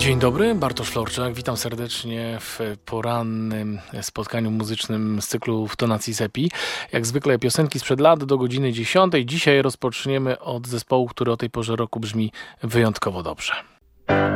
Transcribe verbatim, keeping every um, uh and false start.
Dzień dobry, Bartosz Florczak. Witam serdecznie w porannym spotkaniu muzycznym z cyklu w tonacji Sepi. Jak zwykle piosenki sprzed lat do godziny dziesiątej. Dzisiaj rozpoczniemy od zespołu, który o tej porze roku brzmi wyjątkowo dobrze.